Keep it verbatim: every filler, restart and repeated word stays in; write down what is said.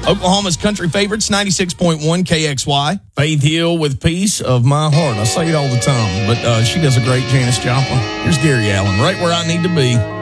Oklahoma's country favorites, ninety-six point one K X Y. Faith Hill with Peace of My Heart. I say it all the time, but uh, she does a great Janis Joplin. Here's Gary Allen, right where I need to be.